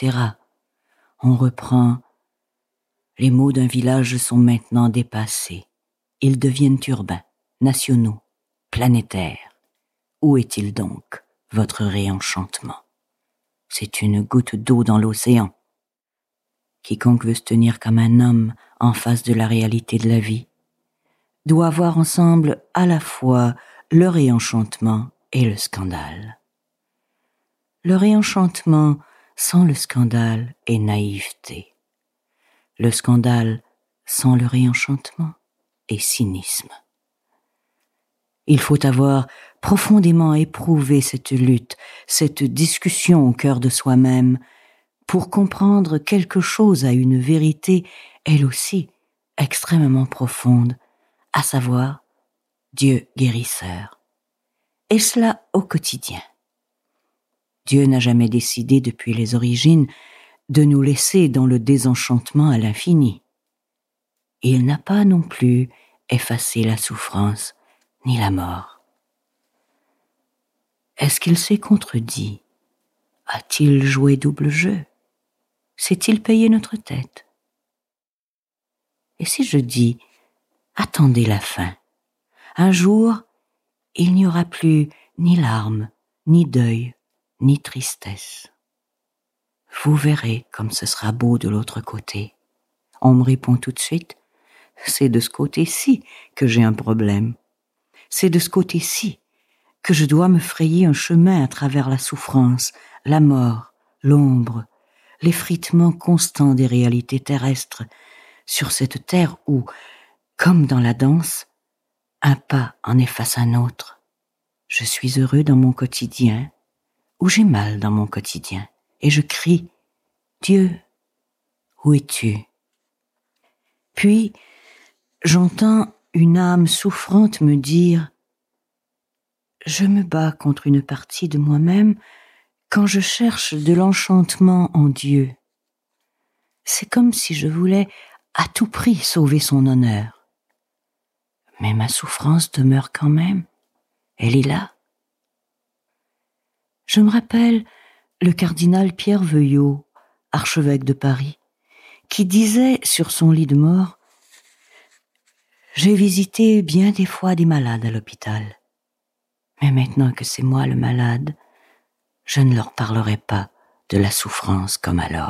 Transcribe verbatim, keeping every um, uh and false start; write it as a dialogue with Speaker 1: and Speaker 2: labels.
Speaker 1: cetera. On reprend. Les mots d'un village sont maintenant dépassés. Ils deviennent urbains, nationaux, planétaires. Où est-il donc, votre réenchantement? C'est une goutte d'eau dans l'océan. Quiconque veut se tenir comme un homme en face de la réalité de la vie doit voir ensemble à la fois le réenchantement et le scandale. Le réenchantement sans le scandale est naïveté. Le scandale sans le réenchantement est cynisme. Il faut avoir profondément éprouvé cette lutte, cette discussion au cœur de soi-même, pour comprendre quelque chose à une vérité, elle aussi, extrêmement profonde, à savoir Dieu guérisseur. Et cela au quotidien. Dieu n'a jamais décidé depuis les origines de nous laisser dans le désenchantement à l'infini. Il n'a pas non plus effacé la souffrance ni la mort. Est-ce qu'il s'est contredit? A-t-il joué double jeu? S'est-il payé notre tête? Et si je dis, attendez la fin, un jour, il n'y aura plus ni larmes, ni deuil, ni tristesse. Vous verrez comme ce sera beau de l'autre côté. On me répond tout de suite, c'est de ce côté-ci que j'ai un problème. C'est de ce côté-ci que je dois me frayer un chemin à travers la souffrance, la mort, l'ombre, l'effritement constant des réalités terrestres, sur cette terre où, comme dans la danse, un pas en efface un autre. Je suis heureux dans mon quotidien, ou j'ai mal dans mon quotidien, et je crie « Dieu, où es-tu » Puis, j'entends une âme souffrante me dire « Je me bats contre une partie de moi-même quand je cherche de l'enchantement en Dieu. C'est comme si je voulais à tout prix sauver son honneur. Mais ma souffrance demeure quand même. Elle est là. » Je me rappelle le cardinal Pierre Veuillot, archevêque de Paris, qui disait sur son lit de mort « J'ai visité bien des fois des malades à l'hôpital. Mais maintenant que c'est moi le malade, je ne leur parlerai pas de la souffrance comme alors. »